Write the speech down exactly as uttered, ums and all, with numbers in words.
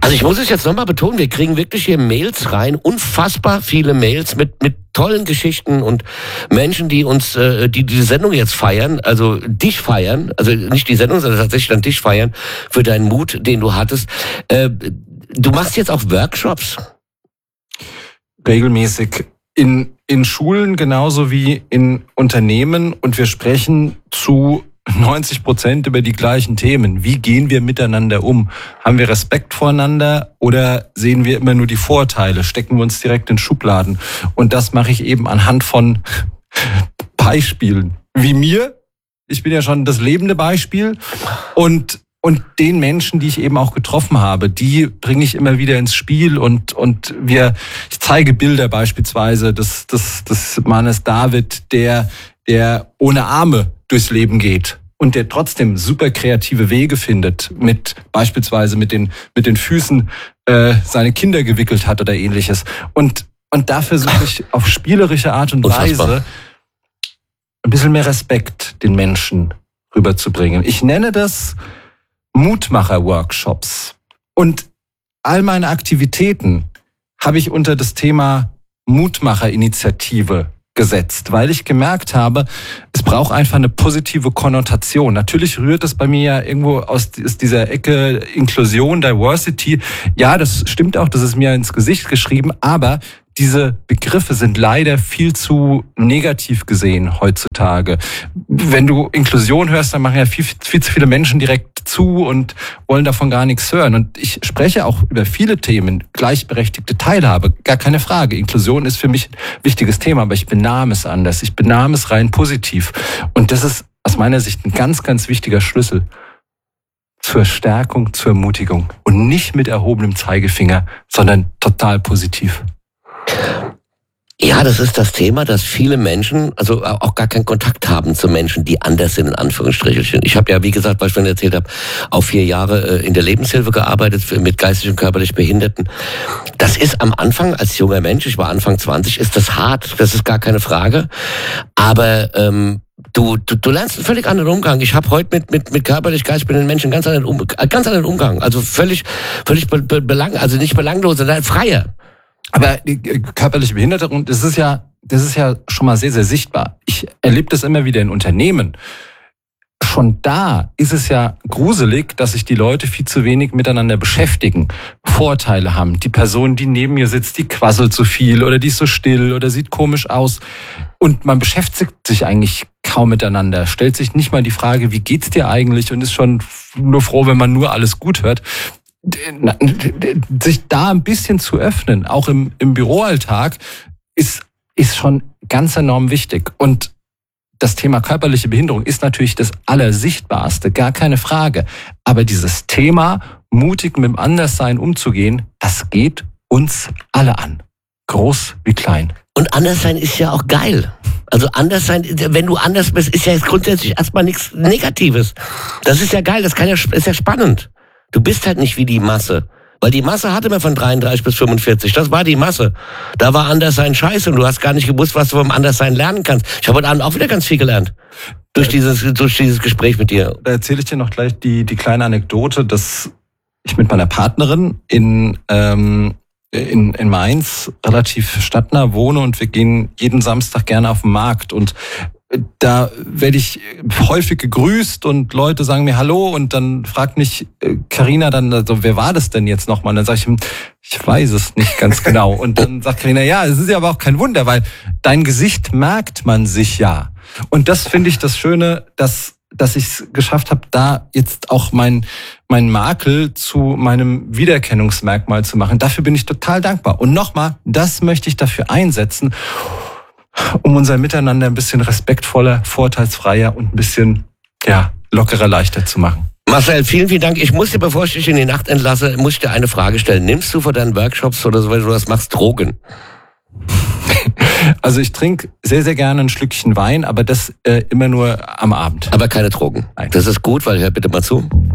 Also ich muss es jetzt nochmal betonen, wir kriegen wirklich hier Mails rein, unfassbar viele Mails mit mit tollen Geschichten und Menschen, die uns, äh, die diese Sendung jetzt feiern, also dich feiern, also nicht die Sendung, sondern tatsächlich dann dich feiern für deinen Mut, den du hattest. Äh, du machst jetzt auch Workshops? Regelmäßig in in Schulen genauso wie in Unternehmen, und wir sprechen zu neunzig Prozent über die gleichen Themen. Wie gehen wir miteinander um? Haben wir Respekt voreinander oder sehen wir immer nur die Vorteile? Stecken wir uns direkt in Schubladen? Und das mache ich eben anhand von Beispielen. Wie mir. Ich bin ja schon das lebende Beispiel. Und Und den Menschen, die ich eben auch getroffen habe, die bringe ich immer wieder ins Spiel, und und wir, ich zeige Bilder beispielsweise des des des Mannes David, der der ohne Arme durchs Leben geht und der trotzdem super kreative Wege findet, mit beispielsweise mit den mit den Füßen äh, seine Kinder gewickelt hat oder ähnliches. Und und da versuche ich auf spielerische Art und Weise ein bisschen mehr Respekt den Menschen rüberzubringen. Ich nenne das Mutmacher-Workshops. Und all meine Aktivitäten habe ich unter das Thema Mutmacher-Initiative gesetzt, weil ich gemerkt habe, es braucht einfach eine positive Konnotation. Natürlich rührt es bei mir ja irgendwo aus dieser Ecke Inklusion, Diversity. Ja, das stimmt auch, das ist mir ins Gesicht geschrieben, aber diese Begriffe sind leider viel zu negativ gesehen heutzutage. Wenn du Inklusion hörst, dann machen ja viel, viel zu viele Menschen direkt zu und wollen davon gar nichts hören. Und ich spreche auch über viele Themen, gleichberechtigte Teilhabe, gar keine Frage. Inklusion ist für mich ein wichtiges Thema, aber ich benahm es anders. Ich benahm es rein positiv. Und das ist aus meiner Sicht ein ganz, ganz wichtiger Schlüssel zur Stärkung, zur Ermutigung. Und nicht mit erhobenem Zeigefinger, sondern total positiv. Ja, das ist das Thema, dass viele Menschen, also auch gar keinen Kontakt haben zu Menschen, die anders sind, in Anführungsstrichen. Ich habe ja, wie gesagt, weil ich schon erzählt habe, auch vier Jahre in der Lebenshilfe gearbeitet mit geistig und körperlich Behinderten. Das ist am Anfang, als junger Mensch, ich war Anfang zwanzig, ist das hart, das ist gar keine Frage. Aber ähm, du, du, du lernst einen völlig anderen Umgang. Ich habe heute mit, mit, mit körperlich geistig behinderten Menschen einen ganz anderen, um, ganz anderen Umgang. Also völlig, völlig be, be, belang, also nicht belanglos, sondern freier. Aber die körperliche Behinderung, das ist ja, das ist ja schon mal sehr, sehr sichtbar. Ich erlebe das immer wieder in Unternehmen. Schon da ist es ja gruselig, dass sich die Leute viel zu wenig miteinander beschäftigen, Vorteile haben. Die Person, die neben mir sitzt, die quasselt zu viel oder die ist so still oder sieht komisch aus. Und man beschäftigt sich eigentlich kaum miteinander, stellt sich nicht mal die Frage, wie geht's dir eigentlich, und ist schon nur froh, wenn man nur alles gut hört. Sich da ein bisschen zu öffnen, auch im, im Büroalltag, ist, ist schon ganz enorm wichtig. Und das Thema körperliche Behinderung ist natürlich das Allersichtbarste, gar keine Frage. Aber dieses Thema, mutig mit dem Anderssein umzugehen, das geht uns alle an. Groß wie klein. Und Anderssein ist ja auch geil. Also Anderssein, wenn du anders bist, ist ja jetzt grundsätzlich erstmal nichts Negatives. Das ist ja geil, das kann ja, ist ja spannend. Du bist halt nicht wie die Masse. Weil die Masse hatte man von dreiunddreißig bis fünfundvierzig. Das war die Masse. Da war Anderssein scheiße und du hast gar nicht gewusst, was du vom Anderssein lernen kannst. Ich habe heute Abend auch wieder ganz viel gelernt. Durch dieses, durch dieses Gespräch mit dir. Da erzähle ich dir noch gleich die, die kleine Anekdote, dass ich mit meiner Partnerin in, ähm, in, in Mainz relativ stadtnah wohne, und wir gehen jeden Samstag gerne auf den Markt, und da werde ich häufig gegrüßt und Leute sagen mir Hallo, und dann fragt mich Carina dann, also wer war das denn jetzt nochmal? Und dann sage ich, ich weiß es nicht ganz genau. Und dann sagt Carina, ja, es ist ja aber auch kein Wunder, weil dein Gesicht merkt man sich ja. Und das finde ich das Schöne, dass dass ich es geschafft habe, da jetzt auch mein mein Makel zu meinem Wiedererkennungsmerkmal zu machen. Dafür bin ich total dankbar. Und nochmal, das möchte ich dafür einsetzen, um unser Miteinander ein bisschen respektvoller, vorteilsfreier und ein bisschen ja, lockerer, leichter zu machen. Marcel, vielen, vielen Dank. Ich muss dir, bevor ich dich in die Nacht entlasse, muss ich dir eine Frage stellen. Nimmst du vor deinen Workshops oder so, wenn du das machst, Drogen? Also ich trinke sehr, sehr gerne ein Schlückchen Wein, aber das äh, immer nur am Abend. Aber keine Drogen. Nein. Das ist gut, weil hör bitte mal zu.